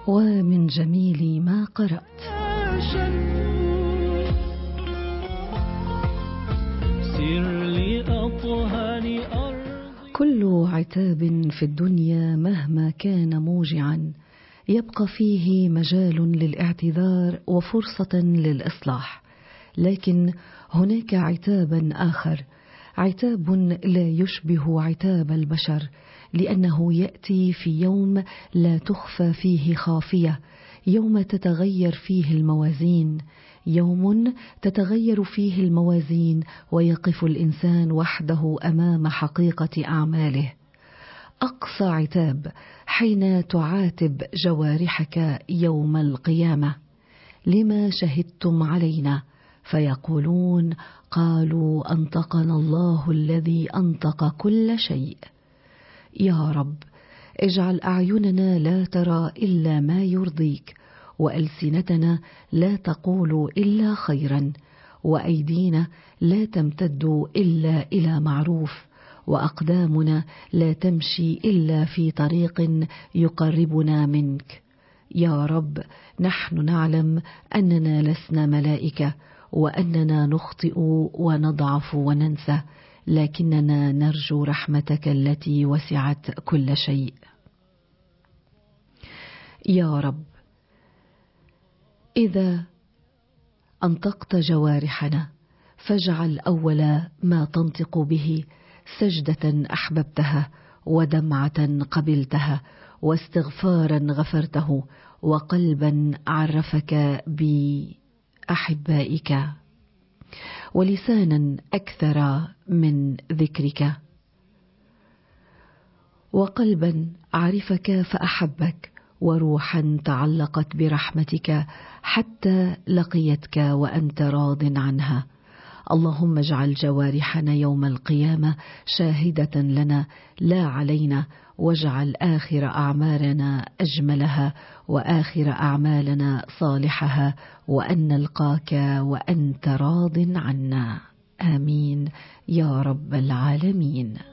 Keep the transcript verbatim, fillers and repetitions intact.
ومن جميل ما قرأت. كل عتاب في الدنيا مهما كان موجعا يبقى فيه مجال للاعتذار وفرصة للإصلاح، لكن هناك عتابا آخر، عتاب لا يشبه عتاب البشر، لأنه يأتي في يوم لا تخفى فيه خافية، يوم تتغير فيه الموازين، يوم تتغير فيه الموازين ويقف الإنسان وحده أمام حقيقة أعماله. أقصى عتاب حين تعاتب جوارحك يوم القيامة: لما شهدتم علينا؟ فيقولون: قالوا أنطقنا الله الذي أنطق كل شيء. يا رب، اجعل أعيننا لا ترى إلا ما يرضيك، وألسنتنا لا تقول إلا خيرا، وأيدينا لا تمتد إلا إلى معروف، وأقدامنا لا تمشي إلا في طريق يقربنا منك. يا رب، نحن نعلم أننا لسنا ملائكة، وأننا نخطئ ونضعف وننسى، لكننا نرجو رحمتك التي وسعت كل شيء. يا رب، إذا أنطقت جوارحنا فاجعل أول ما تنطق به سجدة أحببتها، ودمعة قبلتها، واستغفارا غفرته، وقلبا عرفك بأحبائك، ولسانا أكثر من ذكرك، وقلبا عرفك فأحبك، وروحا تعلقت برحمتك حتى لقيتك وأنت راض عنها. اللهم اجعل جوارحنا يوم القيامة شاهدة لنا لا علينا، واجعل آخر أعمالنا أجملها، وآخر أعمالنا صالحها، وأن نلقاك وأنت راض عنا. آمين يا رب العالمين.